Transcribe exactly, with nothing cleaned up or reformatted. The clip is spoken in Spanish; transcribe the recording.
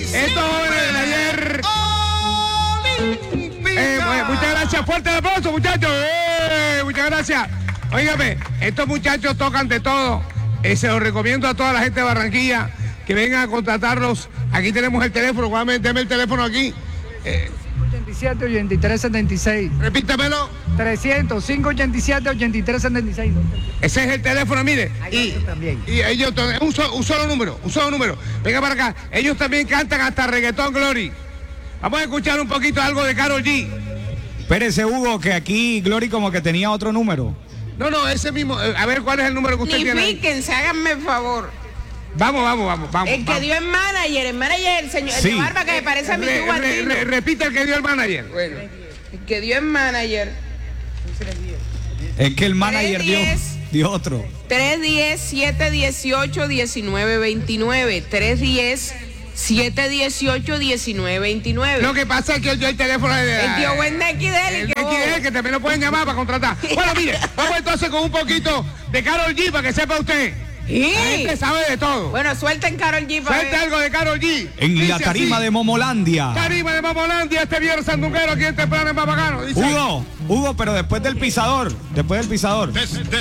Estos jóvenes de ayer. Eh, pues, muchas gracias, fuerte el aplauso, muchachos. Eh, muchas gracias. Óigame, estos muchachos tocan de todo. Eh, se los recomiendo a toda la gente de Barranquilla que vengan a contratarlos. Aquí tenemos el teléfono, Juan, deme el teléfono aquí. Eh, ochenta y siete, ochenta y tres, setenta y seis. repítamelo. trescientos, quinientos ochenta y siete, ochenta y tres, setenta y seis. Ese es el teléfono, mire. Y, también. y ellos, un solo, un solo número, un solo número. Venga para acá. Ellos también cantan hasta reggaetón, Glory. Vamos a escuchar un poquito algo de Karol G. Espérese, Hugo, que aquí Glory como que tenía otro número. No, no, ese mismo. A ver, ¿cuál es el número que usted Ni tiene ahí? píquense, háganme el favor. Vamos, vamos, vamos, vamos. El que vamos. dio el manager, el manager, el señor, Sí. el de barba que me parece a mi Re- tubo re- altino. re- repita el que dio el manager. Bueno, el que dio el manager. Es que el manager dio, diez. dio otro. tres diez, siete dieciocho, diecinueve veintinueve. tres diez, siete dieciocho, diecinueve veintinueve. Lo que pasa es que él dio el teléfono de... El tío buen de El Deli, de que X D, que también lo pueden llamar para contratar. Bueno, mire, vamos entonces con un poquito de Karol G para que sepa usted. Sí. La gente sabe de todo. Bueno, suelten Karol G para Suelta ver. algo de Karol G. En Dice la tarima así, de Momolandia. Tarima de Mamolandia, este viernes sandunguero aquí en Temprano en Papagano. Dice, Hugo, Hugo, pero después del pisador, después del pisador.